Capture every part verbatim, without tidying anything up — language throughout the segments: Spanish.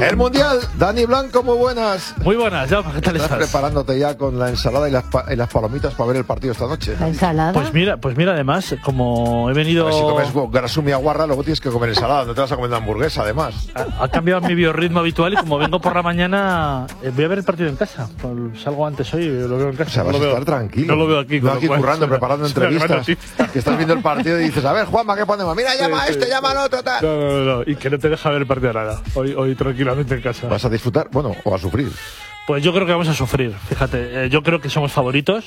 El Mundial, Dani Blanco, muy buenas. Muy buenas, ya, ¿qué tal estás? ¿Estás preparándote ya con la ensalada y las, pa y las palomitas para ver el partido esta noche? ¿La ensalada? Pues mira, pues mira, además, como he venido... A ver, si comes grasumia guarra, luego tienes que comer ensalada, no te vas a comer una hamburguesa, además. Ha, ha cambiado mi biorritmo habitual y como vengo por la mañana, eh, voy a ver el partido en casa. Pues salgo antes hoy y lo veo en casa. O sea, vas no a lo estar veo, tranquilo. No lo veo aquí. No aquí currando, suena, preparando entrevistas. Que estás viendo el partido y dices, a ver, Juanma, ¿qué ponemos? Mira, llama sí, a este, sí, llama sí. al otro, tal. No, no, no, y que no te deja ver el partido nada. Hoy, hoy tranquilamente en casa. ¿Vas a disfrutar? Bueno, o a sufrir. Pues yo creo que vamos a sufrir, fíjate. Eh, yo creo que somos favoritos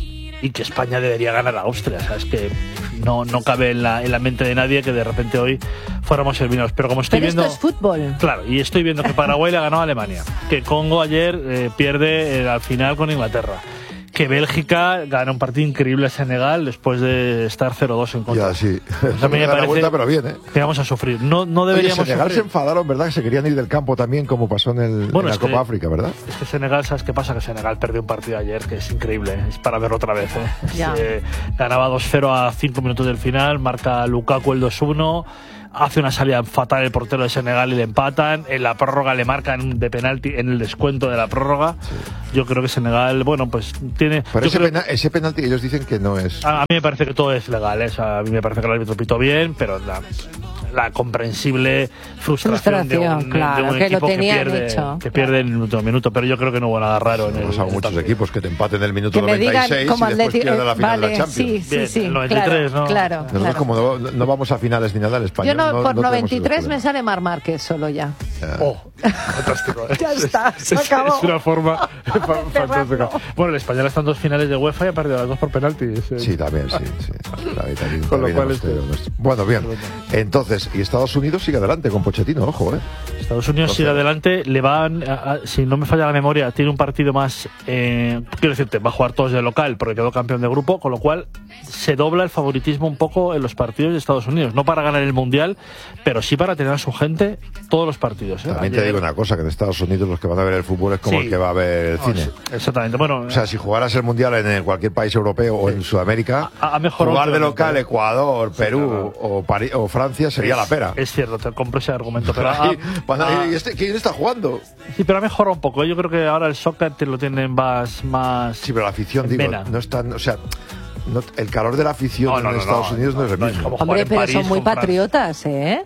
y que España debería ganar a Austria. ¿Sabes? Que no, no cabe en la, en la mente de nadie que de repente hoy fuéramos eliminados. Pero como estoy Pero viendo. esto es fútbol. Claro, y estoy viendo que Paraguay le ha ganado a Alemania. Que Congo ayer eh, pierde eh, al final con Inglaterra. Que Bélgica gana un partido increíble a Senegal después de estar cero dos en contra. Ya, sí. Pues a mí me parece vuelta, pero bien, ¿eh? que vamos a sufrir. No, no deberíamos Oye, Senegal sufrir. se enfadaron, ¿verdad? Que se querían ir del campo también, como pasó en, el, Bueno, en la es Copa que, África, ¿verdad? Es que Senegal, ¿sabes qué pasa? Que Senegal perdió un partido ayer que es increíble. ¿eh? Es para verlo otra vez. ¿eh? Ya. Eh, ganaba dos cero a cinco minutos del final, marca Lukaku el dos uno. Hace una salida fatal el portero de Senegal y le empatan. En la prórroga le marcan de penalti en el descuento de la prórroga. Sí. Yo creo que Senegal, bueno, pues tiene... Pero ese, creo, pena, ese penalti ellos dicen que no es... A, a mí me parece que todo es legal. ¿eh? O sea, a mí me parece que el árbitro pitó bien, pero la, la comprensible frustración, frustración de un, claro, de un que equipo lo que pierde, hecho, que claro. pierde en el último minuto. Pero yo creo que no hubo nada raro. En el, Hemos muchos partido. equipos que te empaten en el minuto que me noventa y seis digan, como y después pierden la final vale, de la Champions. Sí, sí, Bien, sí, el noventa y tres, claro, ¿no? claro, Nosotros claro. como no, no vamos a finales ni nada en España. Yo no, no por no noventa y tres me problemas. sale Mar Márquez solo ya. Ya. Oh, fantástico. ¿eh? Ya está, se es, acabó. es una forma fantástica. Bueno, el Español está en dos finales de UEFA y ha perdido las dos por penaltis. ¿eh? Sí, también, sí. sí. David, David, Con lo David, cual David, este- David, Bueno, bien. Entonces, y Estados Unidos sigue adelante con Pochettino, ojo, ¿eh? Estados Unidos sigue adelante, le van, a, a, si no me falla la memoria, tiene un partido más, eh, quiero decirte, va a jugar todos de local porque quedó campeón de grupo, con lo cual se dobla el favoritismo un poco en los partidos de Estados Unidos, no para ganar el Mundial, pero sí para tener a su gente todos los partidos. ¿eh? También Ayer, te digo una cosa, que en Estados Unidos los que van a ver el fútbol es como Sí. el que va a ver el no, cine. sí, exactamente, bueno, O sea, si jugaras el Mundial en cualquier país europeo o en Sudamérica, ha, ha mejorado jugar de últimamente. local Ecuador, Sí, Perú claro. o, París, o Francia sería es, la pera. Es cierto, te compro ese argumento, pero ha, Ahí, van a- ha- ¿y este, ¿quién está jugando? sí, pero ha mejorado un poco. Yo creo que ahora el soccer te lo tienen más, más Sí, pero la afición, en digo, vena. no están, o sea, no- el calor de la afición No, no, en no, Estados no, Unidos no, no, es el no, es mismo. como- jugar Hombre, en pero París son muy con Francia. patriotas, ¿eh?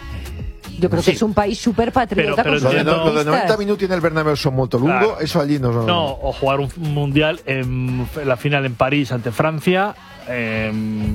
Yo creo Sí. que es un país súper patriota Pero- pero con Lo sus de, no- lo de futbolistas. noventa minutos en el Bernabéu son muy lungo, Claro. eso allí no... No, o jugar un mundial en la final en París ante Francia, eh,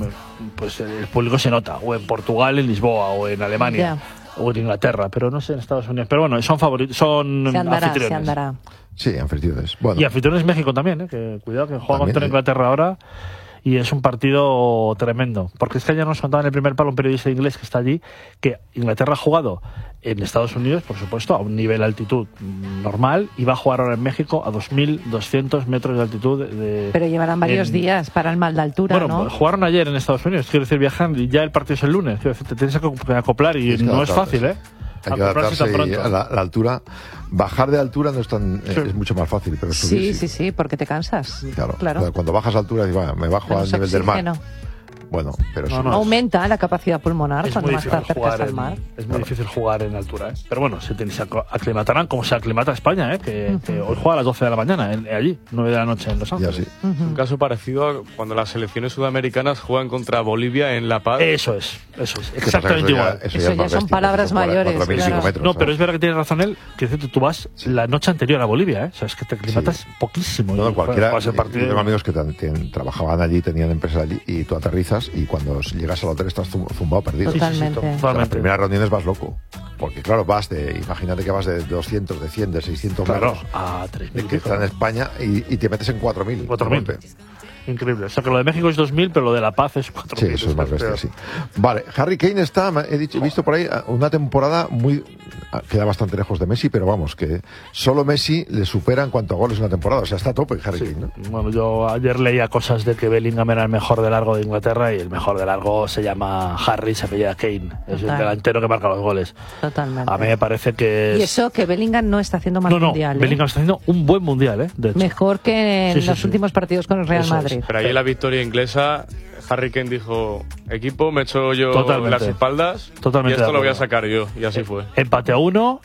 pues el público se nota, o en Portugal, en Lisboa, o en Alemania, o en Inglaterra, pero no sé, en Estados Unidos. Pero bueno, son favoritos, son Se andará, anfitriones. se andará. Sí, anfitriones. Bueno, Y anfitriones México también, ¿eh? Que cuidado que juega También, contra sí. Inglaterra ahora. Y es un partido tremendo. Porque es que ayer nos contaba en el primer palo un periodista inglés que está allí que Inglaterra ha jugado en Estados Unidos, por supuesto, a un nivel de altitud normal, y va a jugar ahora en México a dos mil doscientos metros de altitud. De, Pero llevarán varios en- días para el mal de altura, Bueno, ¿no? jugaron ayer en Estados Unidos, quiero decir, viajan y ya el partido es el lunes. Quiero decir, te tienes que acoplar y Tienes que no es adaptarte. fácil, ¿eh? hay que Acoplarse adaptarse tan y pronto. a la, la altura. Bajar de altura no es tan Sí. es mucho más fácil, pero subir Sí, sí, sí, porque te cansas. Claro, claro. Cuando bajas a altura, dices, bueno, me bajo Menos al nivel del mar. oxígeno. Bueno, pero No, sí. no, Aumenta la capacidad pulmonar Es cuando muy más difícil te acercas jugar al en- mar. Es muy difícil jugar en altura, ¿eh? Pero bueno, se, te- se ac- aclimatarán como se aclimata España, ¿eh? Que, que hoy juega a las doce de la mañana, en- allí, nueve de la noche en Los Ya Ángeles. sí. Un caso parecido a cuando las selecciones sudamericanas juegan contra Bolivia en La Paz. Eso es, eso es, ¿Qué pasa? exactamente Eso ya- igual. Eso es ya más son bestia, palabras son cuatro- mayores, cuatro mil y pico claro. metros, No, ¿sabes? pero es verdad que tienes razón él, que decirte, tú vas la noche anterior a Bolivia, ¿eh? O sea, es que te aclimatas poquísimo. No, no, y cualquiera. juegas el Yo partido. tengo amigos que tan- ten- trabajaban allí, tenían empresas allí, y tú aterrizas y cuando llegas al hotel estás zum- zumbado, perdido. Sí, sí, sí, Totalmente. O sea, las totalmente. primeras reuniones vas loco. Porque claro, vas de, imagínate que vas de doscientos, de cien, de seiscientos Claro, metros, a tres de mil. que está en España, y, y te metes en cuatro mil. cuatro mil. Increíble. O sea, que lo de México es dos mil, pero lo de La Paz es cuatro Sí, mil. eso es más bestia, sí. Vale, Harry Kane está, me- he, dicho, he visto por ahí una temporada muy... Queda bastante lejos de Messi, pero vamos, que solo Messi le supera en cuanto a goles una temporada. O sea, está a tope Harry Sí. Kane, ¿no? Bueno, yo ayer leía cosas de que Bellingham era el mejor de largo de Inglaterra y el mejor de largo se llama Harry, se apellida Kane. Es el Total. delantero que marca los goles. Totalmente. A mí me parece que es... Y eso que Bellingham no está haciendo mal no, no, mundial. ¿eh? Bellingham está haciendo un buen mundial, ¿eh? De hecho. Mejor que en Sí, sí, los sí. últimos partidos con el Real Eso es. Madrid. Pero ahí en la victoria inglesa, Harry Kane dijo, equipo, me echo yo Totalmente. las espaldas Totalmente y esto de lo voy a acuerdo. sacar yo. Y así fue. Empate a uno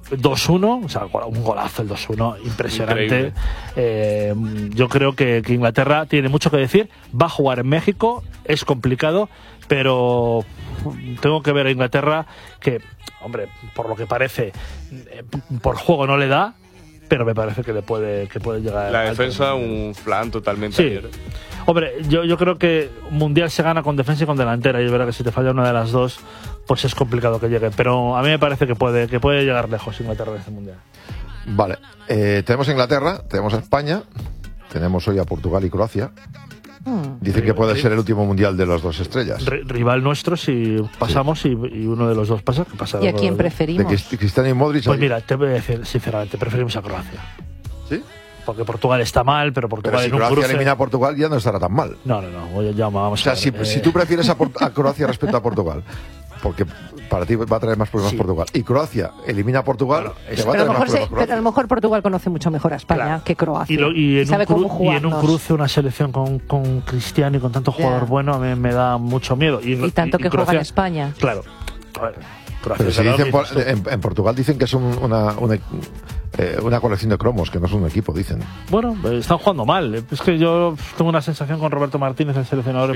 dos uno, o sea, un golazo el dos uno, impresionante. Increíble. Eh, yo creo que, que Inglaterra tiene mucho que decir, va a jugar en México, es complicado, pero tengo que ver a Inglaterra que, hombre, por lo que parece, eh, por juego no le da, pero me parece que le puede, que puede llegar. La alto. defensa, un flan totalmente. Sí. ayer. Hombre, yo, yo creo que un mundial se gana con defensa y con delantera, y es verdad que si te falla una de las dos, pues es complicado que llegue, pero a mí me parece que puede, que puede llegar lejos Inglaterra en este mundial. Vale, eh, tenemos a Inglaterra, tenemos a España, tenemos hoy a Portugal y Croacia. Hmm. Dicen que puede ser el último mundial de las dos estrellas. R- rival nuestro si pasamos y, y uno de los dos pasa, que pasa ¿Y a quién De preferimos? Crist- Cristiano y Modric. Pues ahí. mira, te voy a decir sinceramente, preferimos a Croacia. ¿Sí? Porque Portugal está mal, pero Portugal Pero si en un Croacia cruce... elimina a Portugal ya no estará tan mal. No, no, no, voy a- ya vamos O sea, a si, ver, si eh, tú prefieres a, Por- a Croacia respecto a Portugal, porque para ti va a traer más problemas Sí. Portugal, y Croacia elimina a Portugal, Claro, te es- va a Pero a, traer lo más mejor se- problemas pero a lo Croacia. mejor Portugal conoce mucho mejor a España Claro. que Croacia. Y, lo- y en sabe un cru- cómo y en un jugarnos. cruce, una selección con, con Cristiano y con tanto jugador Ya. bueno, a mí me da mucho miedo. Y, Y tanto que juega en Croacia- España. Claro. A ver, Croacia Pero si será lo dicen que por- dices tú. en, en Portugal dicen que es un- una, una, eh, una colección de cromos, que no es un equipo, dicen. Bueno, eh, están jugando mal. Es que yo tengo una sensación con Roberto Martínez, el seleccionador